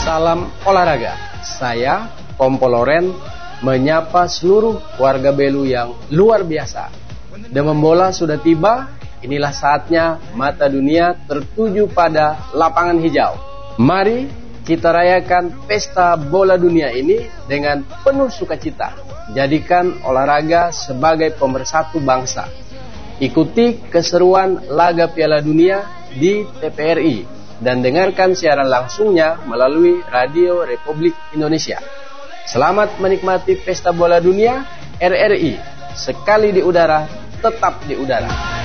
Salam olahraga. Saya, Kompo Loren, menyapa seluruh warga Belu yang luar biasa. Demam bola sudah tiba, inilah saatnya mata dunia tertuju pada lapangan hijau. Mari kita rayakan pesta bola dunia ini dengan penuh sukacita. Jadikan olahraga sebagai pemersatu bangsa. Ikuti keseruan laga Piala Dunia di TVRI dan dengarkan siaran langsungnya melalui Radio Republik Indonesia. Selamat menikmati pesta bola dunia RRI. Sekali di udara, tetap di udara.